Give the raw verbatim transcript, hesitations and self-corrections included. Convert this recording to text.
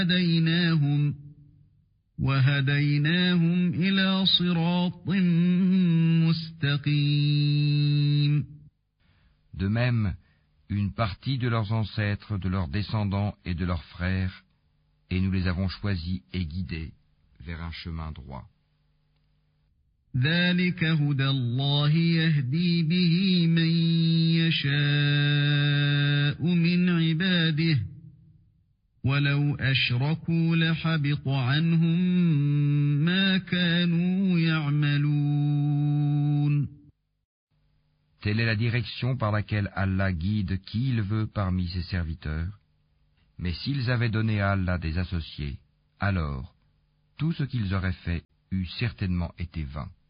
هديناهم وهديناهم إلى صراط مستقيم. De même, une partie de leurs ancêtres, de leurs descendants et de leurs frères, et nous les avons choisis et guidés vers un chemin droit. ذلك هدى الله يهدي به من يشاء من عباده ولو أشركوا لحبط عنهم ما كانوا يعملون. Telle est la direction par laquelle Allah guide qui il veut parmi ses serviteurs. Mais s'ils avaient donné à Allah des associés, alors tout ce qu'ils auraient fait eût certainement été vain.